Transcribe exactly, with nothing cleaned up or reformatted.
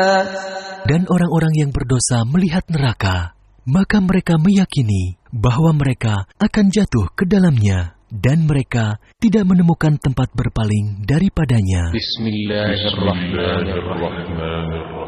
Dan orang-orang yang berdosa melihat neraka, maka mereka meyakini bahwa mereka akan jatuh ke dalamnya, dan mereka tidak menemukan tempat berpaling daripadanya. Bismillahirrahmanirrahim.